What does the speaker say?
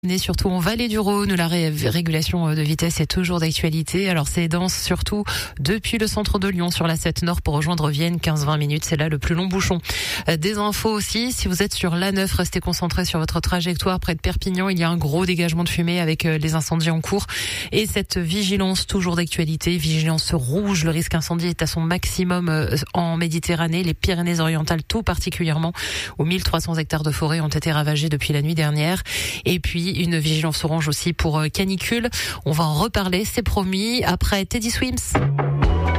Et surtout en vallée du Rhône, la régulation de vitesse est toujours d'actualité. Alors c'est dense surtout depuis le centre de Lyon sur la 7 Nord pour rejoindre Vienne, 15-20 minutes, c'est là le plus long bouchon. Des infos aussi, si vous êtes sur l'A9, restez concentrés sur votre trajectoire près de Perpignan. Il y a un gros dégagement de fumée avec les incendies en cours. Et cette vigilance toujours d'actualité, vigilance rouge, le risque incendie est à son maximum en Méditerranée, les Pyrénées-Orientales tout particulièrement, où 1300 hectares de forêt ont été ravagés depuis la nuit dernière. Et puis une vigilance orange aussi pour canicule. On va en reparler, c'est promis, après Teddy Swims.